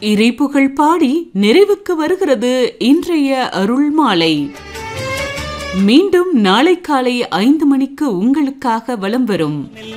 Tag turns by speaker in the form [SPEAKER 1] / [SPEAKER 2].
[SPEAKER 1] இறைப்புகழ் பாடி நிறைவுக்கு வருகிறது இன்றைய அருள் மாலை. மீண்டும் நாளை காலை 5 மணிக்கு உங்களுக்காக வலம் வரும்